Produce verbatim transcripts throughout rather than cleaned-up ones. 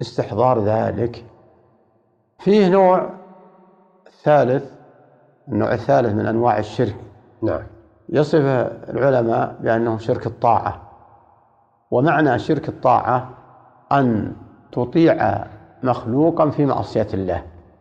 استحضار ذلك. فيه نوع ثالث، النوع الثالث من أنواع الشرك، نعم، يصفه العلماء بأنه شرك الطاعة. ومعنى شرك الطاعة أن تطيع مخلوقا في معصية الله،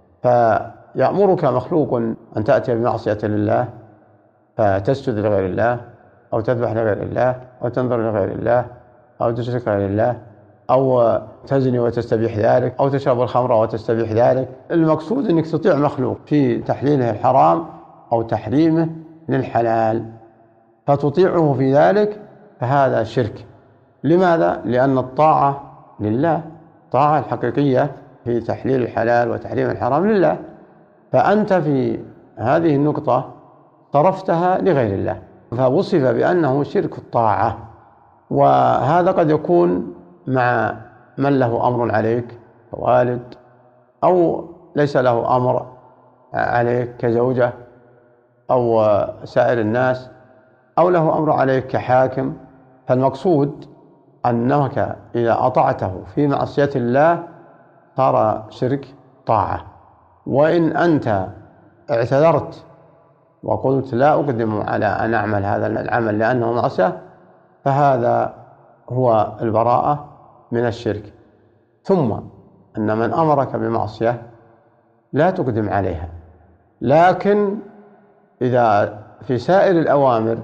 فيأمرك مخلوق أن تأتي بمعصية لله فتسجد لغير الله، أو تذبح لغير الله، أو تنظر لغير الله، أو تشرك لغير الله، أو تزني وتستبيح ذلك، أو تشرب الخمر وتستبيح ذلك. المقصود أنك تطيع مخلوق في تحليله الحرام أو تحريمه للحلال، فتطيعه في ذلك، فهذا شرك. لماذا؟ لأن الطاعة لله، الطاعة الحقيقية في تحليل الحلال وتحريم الحرام لله، فأنت في هذه النقطة صرفتها لغير الله، فوصف بأنه شرك الطاعة. وهذا قد يكون مع من له أمر عليك كوالد، أو ليس له أمر عليك كزوجة أو سائر الناس، أو له أمر عليك كحاكم. فالمقصود أنك إذا أطعته في معصية الله صار شرك طاعة. وإن أنت اعتذرت وقلت لا أقدم على أن أعمل هذا العمل لأنه معصية، فهذا هو البراءة من الشرك. ثم أن من أمرك بمعصية لا تقدم عليها، لكن إذا في سائر الأوامر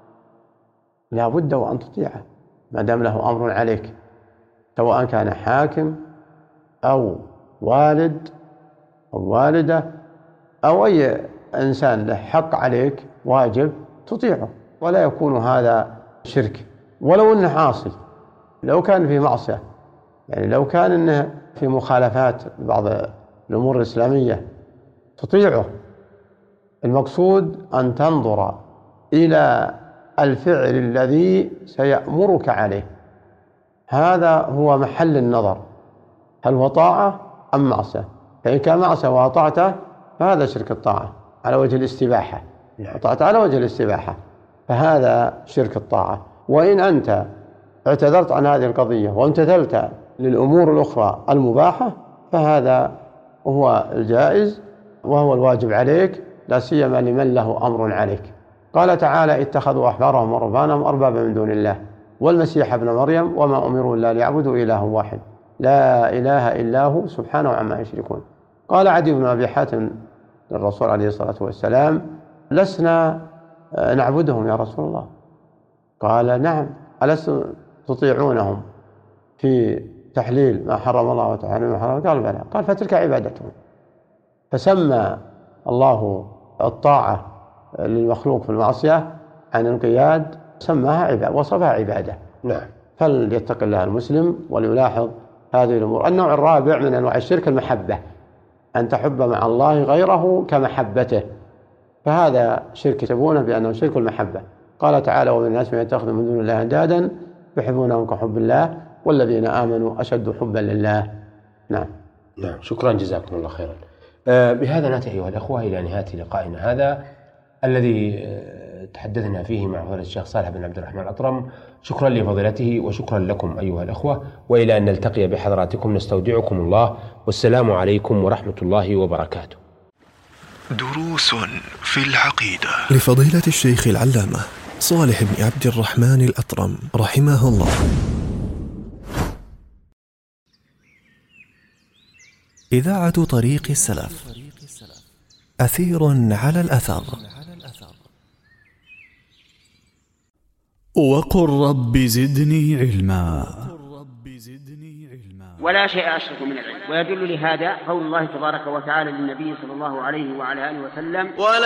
لا بد وأن تطيعه ما دام له أمر عليك، سواء كان حاكم أو والد أو والدة أو أي إنسان له حق عليك واجب تطيعه، ولا يكون هذا شرك. ولو أنه عاصي، لو كان في معصية، يعني لو كان أنه في مخالفات بعض الأمور الإسلامية تطيعه. المقصود أن تنظر إلى الفعل الذي سيأمرك عليه، هذا هو محل النظر، هل هو طاعة أم معصية؟ فإن كان معصية وأطعته فهذا شرك الطاعة على وجه الاستباحة، أطعت على وجه الاستباحة فهذا شرك الطاعة. وإن أنت اعتذرت عن هذه القضية وامتثلت للأمور الأخرى المباحة فهذا هو الجائز وهو الواجب عليك، لا سيما لمن له أمر عليك. قال تعالى: اتخذوا أحبارهم ورهبانهم أربابا من دون الله والمسيح ابن مريم وما أمروا إلا ليعبدوا إله واحد لا إله إلا هو سبحانه عما يشركون. قال عدي بن أبي حاتم للرسول عليه الصلاة والسلام: لسنا نعبدهم يا رسول الله. قال: نعم، ألستم تطيعونهم في تحليل ما حرم الله وتحريم ما حرم؟ قال: بلى. قال: فتلك عبادتهم. فسمى الله الطاعة للمخلوق في المعصية عن القياد، سماها عبادة، وصفها عبادة. نعم. فليتق الله المسلم وليلاحظ هذه الأمور. النوع الرابع من أنواع الشرك المحبة، أن تحب مع الله غيره كمحبته، فهذا شرك يسمونه بأنه شرك المحبة. قال تعالى: ومن الناس من يتخذ من دون الله أندادا يحبونهم كحب الله والذين آمنوا أشد حبا لله. نعم. نعم، شكرا، جزاكم الله خيرا. آه بهذا نأتي أيها الأخوة إلى نهاية لقائنا هذا الذي آه تحدثنا فيه مع فضيلة الشيخ صالح بن عبد الرحمن الأطرم. شكرا لفضيلته وشكرا لكم أيها الأخوة، وإلى أن نلتقي بحضراتكم نستودعكم الله، والسلام عليكم ورحمة الله وبركاته. دروس في العقيدة لفضيلة الشيخ العلامة صالح بن عبد الرحمن الأطرم رحمه الله. إذاعة طريق السلف، أثير على الأثر. وقل رب زدني علما. ولا شيء أشرك من العلم. ويدل لهذا قول الله تبارك وتعالى للنبي صلى الله عليه وعلى آله وسلم: